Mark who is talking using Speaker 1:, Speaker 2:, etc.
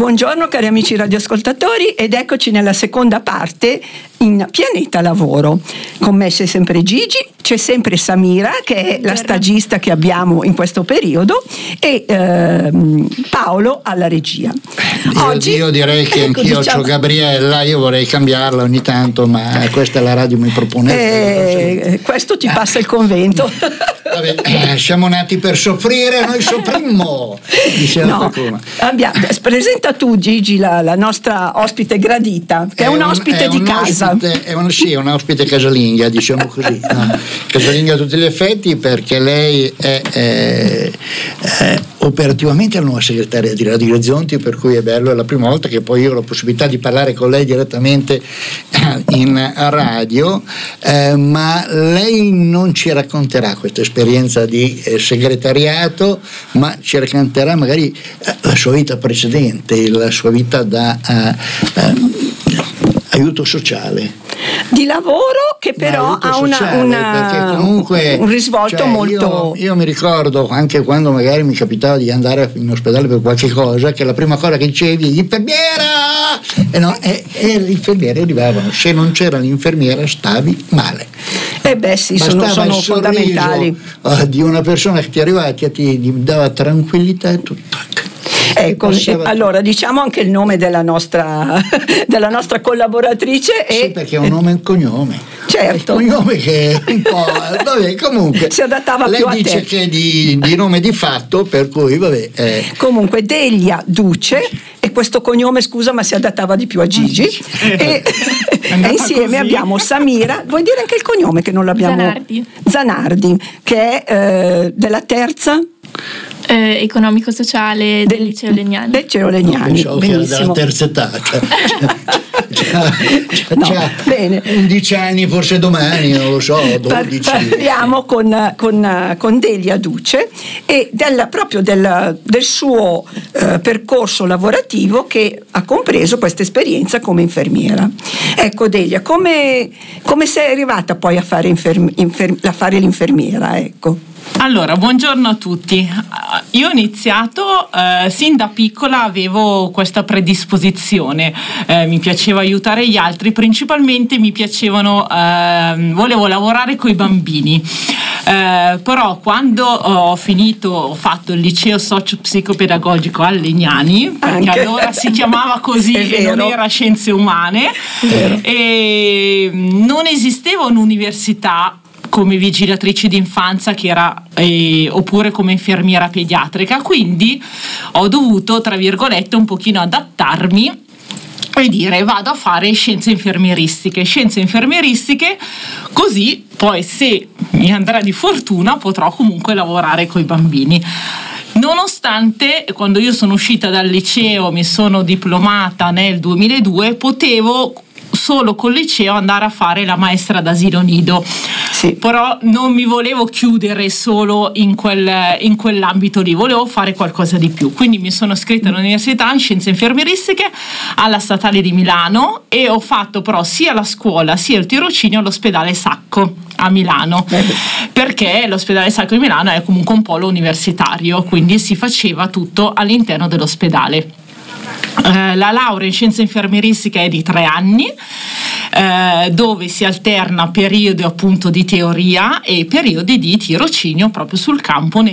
Speaker 1: Buongiorno cari amici radioascoltatori, ed eccoci nella seconda parte in Pianeta Lavoro. Con me c'è sempre Gigi, c'è sempre Samira che è la stagista che abbiamo in questo periodo e Paolo alla regia. Oggi,
Speaker 2: io direi che anch'io ho Gabriella, io vorrei cambiarla ogni tanto, ma questa è la radio mi propone.
Speaker 1: Questo ti passa il convento.
Speaker 2: Vabbè, siamo nati per soffrire, noi soffrimmo.
Speaker 1: No, presenta tu Gigi la nostra ospite gradita, che è un ospite di casa.
Speaker 2: È una ospite casalinga, diciamo così. No? Casalinga a tutti gli effetti, perché lei è operativamente la nuova segretaria di Radio Orizzonti, per cui è bello, è la prima volta che poi io ho la possibilità di parlare con lei direttamente in radio, ma lei non ci racconterà questa esperienza di segretariato, ma ci racconterà magari la sua vita precedente, la sua vita da aiuto sociale.
Speaker 1: Di lavoro che però ha un risvolto molto.
Speaker 2: Io mi ricordo anche quando magari mi capitava di andare in ospedale per qualche cosa, che la prima cosa che dicevi l'infermiera, e le infermiere arrivavano, se non c'era l'infermiera stavi male.
Speaker 1: Sì, sono fondamentali.
Speaker 2: Di una persona che ti arrivava e ti dava tranquillità e tutto.
Speaker 1: Ecco, allora diciamo anche il nome della nostra collaboratrice.
Speaker 2: Sì, perché è un nome e un cognome.
Speaker 1: Certo.
Speaker 2: Un cognome che un po'. Vabbè, comunque.
Speaker 1: Si adattava più a te.
Speaker 2: Lei dice che di nome di fatto, per cui vabbè.
Speaker 1: Comunque Delia Duce, e questo cognome, scusa, ma si adattava di più a Gigi. E insieme abbiamo Samira. Vuoi dire anche il cognome che non l'abbiamo? Zanardi, che è della terza.
Speaker 3: Economico-sociale del Liceo Legnani.
Speaker 1: Liceo Legnani,
Speaker 2: no, benissimo. Che era della terza età,
Speaker 1: bene.
Speaker 2: 11 anni, forse domani, non lo so, 12.
Speaker 1: Parliamo con Delia Duce e proprio del suo percorso lavorativo, che ha compreso questa esperienza come infermiera. Ecco Delia, come sei arrivata poi a fare l'infermiera? Ecco.
Speaker 4: Allora, buongiorno a tutti. Io ho iniziato sin da piccola, avevo questa predisposizione, mi piaceva aiutare gli altri, principalmente volevo lavorare coi bambini. Però quando ho fatto il liceo socio-psicopedagogico al Legnani, perché allora si chiamava così e non era scienze umane, e non esisteva un'università come vigilatrice d'infanzia oppure come infermiera pediatrica, quindi ho dovuto, tra virgolette, un pochino adattarmi e dire vado a fare scienze infermieristiche, così poi se mi andrà di fortuna potrò comunque lavorare coi bambini. Nonostante, quando io sono uscita dal liceo, mi sono diplomata nel 2002, potevo solo col liceo andare a fare la maestra d'asilo nido. Sì. Però non mi volevo chiudere solo in quell'ambito lì, volevo fare qualcosa di più, quindi mi sono iscritta all'università in scienze infermieristiche alla Statale di Milano e ho fatto però sia la scuola sia il tirocinio all'ospedale Sacco a Milano, perché l'ospedale Sacco di Milano è comunque un polo universitario, quindi si faceva tutto all'interno dell'ospedale. La laurea in scienze infermieristiche è di 3 anni, dove si alterna periodi appunto di teoria e periodi di tirocinio proprio sul campo